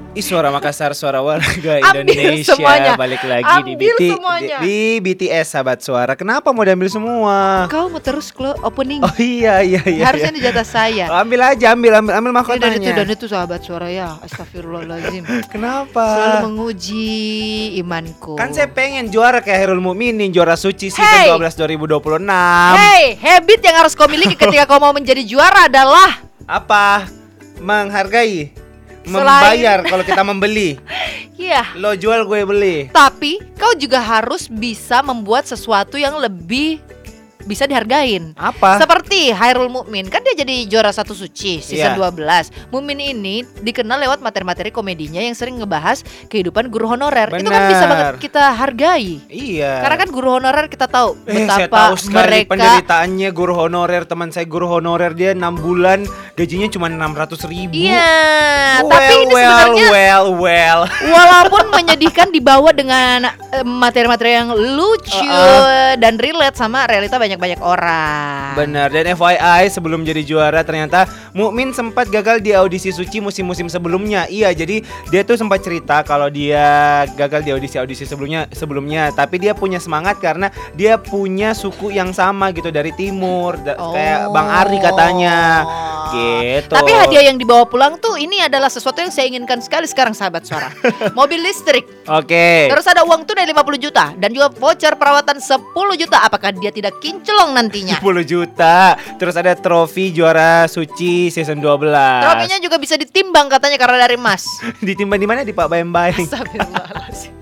Ih, suara Makassar, suara warga Ambil Indonesia. semuanya. Balik lagi Ambil semuanya. di BTS sahabat suara. Kenapa mau diambil semua? Kau mau terus opening. Oh iya. Harusnya di jatah saya. Ambil aja, ambil Dan mahkotanya. itu sahabat suara ya. Astagfirullahaladzim. Kenapa? Selalu menguji imanku. Kan saya pengen juara kayak Hairul Mukminin, juara suci season Hey. 12 2026. Hey, habit yang harus kau miliki ketika kau mau menjadi juara adalah Apa? Menghargai, Selain- membayar kalau kita membeli. iya. Lo jual, gue beli. Tapi kau juga harus bisa membuat sesuatu yang lebih bisa dihargain. Apa? Seperti Hairul Mukmin, kan dia jadi juara satu suci season Iya. 12. Mukmin ini dikenal lewat materi-materi komedinya yang sering ngebahas kehidupan guru honorer. Itu kan bisa banget Benar. kita hargai. Iya. Karena kan guru honorer kita tahu Saya betapa tahu sekali mereka penderitaannya guru honorer. Teman saya guru honorer, dia 6 bulan gajinya cuma 600.000. Iya, tapi ini sebenarnya well. walaupun menyedihkan dibawa dengan materi-materi yang lucu dan relate sama realita banyak orang. Benar. Dan FYI, sebelum jadi juara ternyata Mukmin sempat gagal di audisi suci musim-musim sebelumnya. Iya, jadi dia tuh sempat cerita kalau dia gagal di audisi sebelumnya, tapi dia punya semangat karena dia punya suku yang sama gitu dari timur, kayak Bang Ari katanya. Gitu. Tapi hadiah yang dibawa pulang tuh ini adalah sesuatu yang saya inginkan sekali sekarang sahabat suara. Mobil listrik. Oke. Terus ada uang tunai 50 juta dan juga voucher perawatan 10 juta. Apakah dia tidak kinclong nantinya? 10 juta. Terus ada trofi juara suci season 12. Trofinya juga bisa ditimbang katanya karena dari emas. Ditimbang di mana? Di Pak Bayem-Bayem. Astagfirullahaladzim.